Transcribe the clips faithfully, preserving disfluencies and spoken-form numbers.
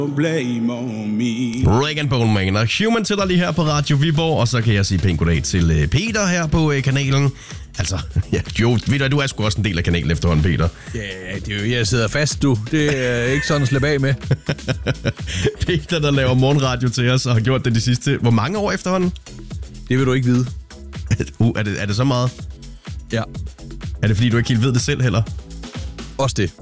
Blame on me. Regan Bowman og Human til dig lige her på Radio Viborg. Og så kan jeg sige pænt goddag til Peter her på kanalen. Altså, ja, jo, ved du, du er sgu også en del af kanalen efterhånden, Peter. Ja, det er jo, jeg sidder fast, du. Det er ikke sådan at slippe af med. Peter, der laver morgenradio til os og har gjort det de sidste... Hvor mange år efterhånden? Det vil du ikke vide. Uh, er det, er det så meget? Ja. Er det fordi, du ikke helt ved det selv heller? Også det.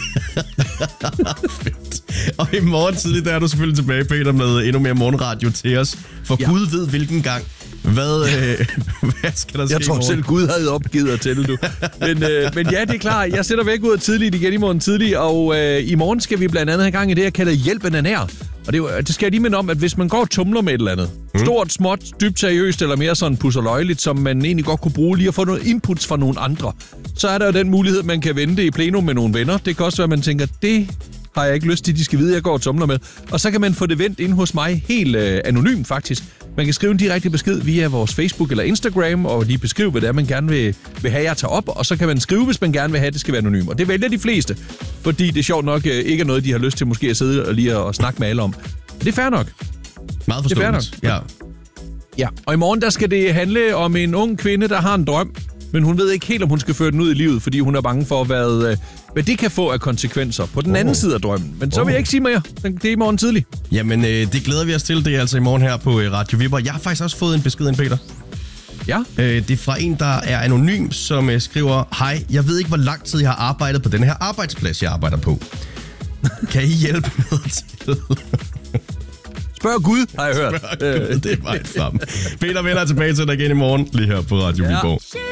Fedt. Og i morgen tidlig, der er du selvfølgelig tilbage, Peter, med endnu mere morgenradio til os. For ja. Gud ved hvilken gang. Hvad, øh, hvad skal der ske? Jeg tror selv, Gud havde opgivet at tælle, du. Men, øh, men ja, det er klart. Jeg sætter væk ud af tidligt igen i morgen tidlig, og øh, i morgen skal vi blandt andet have gang i det, jeg kalder hjælpen er nær. Og det, det skal jeg lige minde om, at hvis man går og tumler med et eller andet, mm. stort, småt, dybt seriøst, eller mere sådan pusserløjeligt, som man egentlig godt kunne bruge lige at få noget inputs fra nogle andre, så er der jo den mulighed, man kan vente i plenum med nogle venner. Det kan også være, at man tænker, det har jeg ikke lyst til, de skal vide, at jeg går og tumler med. Og så kan man få det vendt inde hos mig, helt øh, anonymt faktisk. Man kan skrive en direkte besked via vores Facebook eller Instagram, og lige beskrive, hvad det er, man gerne vil, vil have jer tage op. Og så kan man skrive, hvis man gerne vil have, at det skal være anonymt. Og det vælger de fleste, fordi det er sjovt nok øh, ikke er noget, de har lyst til måske at sidde og lige og snakke med alle om. Det er fair nok. Meget forståeligt. Ja. Ja, og i morgen der skal det handle om en ung kvinde, der har en drøm, men hun ved ikke helt, om hun skal føre den ud i livet, fordi hun er bange for, hvad, hvad det kan få af konsekvenser på den anden oh. side af drømmen. Men så vil jeg ikke sige mere. Det er i morgen tidlig. Jamen, øh, det glæder vi os til. Det er altså i morgen her på øh, Radio Viborg. Jeg har faktisk også fået en besked ind, Peter. Ja? Øh, det er fra en, der er anonym, som øh, skriver: Hej, jeg ved ikke, hvor lang tid jeg har arbejdet på den her arbejdsplads, jeg arbejder på. Kan I hjælpe med til? Spørg Gud, har jeg hørt. Spørg Gud, det er meget frem. Peter vender tilbage til dig igen i morgen, lige her på Radio ja. Viborg.